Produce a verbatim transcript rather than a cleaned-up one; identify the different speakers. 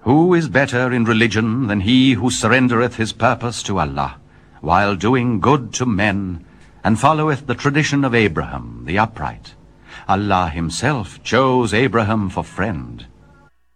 Speaker 1: Who is better in religion than he who surrendereth his purpose to Allah, while doing good to men, and followeth the tradition of Abraham the upright? Allah himself chose Abraham for friend,